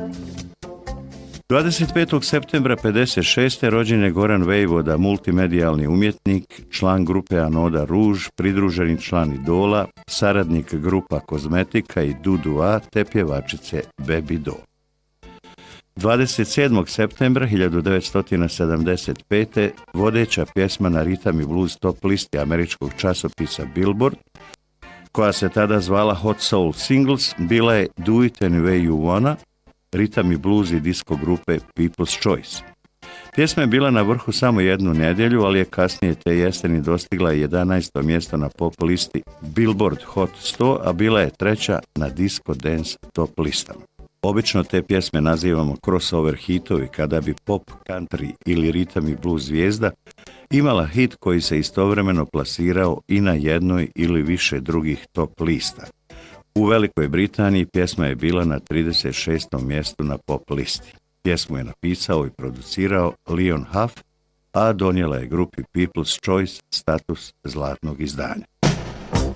25. septembra 1956. rođen je Goran Vejvoda, multimedijalni umjetnik, član grupe Anoda Ruž, pridruženi član Idola, saradnik grupa Kozmetika i Dudua te pjevačice Baby Doll. 27. septembra 1975. vodeća pjesma na ritam i blues top listi američkog časopisa Billboard, koja se tada zvala Hot Soul Singles, bila je Do It Any Way You Wanna, ritam i blues i disco grupe People's Choice. Pjesma je bila na vrhu samo jednu nedjelju, ali je kasnije te jeseni dostigla 11. mjesto na pop listi Billboard Hot 100, a bila je treća na disco dance top listama. Obično te pjesme nazivamo crossover hitovi, kada bi pop, country ili ritam i blues zvijezda imala hit koji se istovremeno plasirao i na jednoj ili više drugih top lista. U Velikoj Britaniji pjesma je bila na 36. mjestu na pop listi. Pjesmu je napisao i producirao Leon Huff, a donijela je grupi People's Choice status zlatnog izdanja.